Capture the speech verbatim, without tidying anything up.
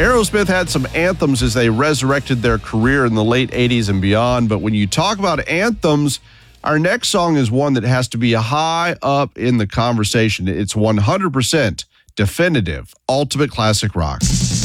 Aerosmith had some anthems as they resurrected their career in the late eighties and beyond. But when you talk about anthems, our next song is one that has to be high up in the conversation. It's one hundred percent definitive, ultimate classic rock.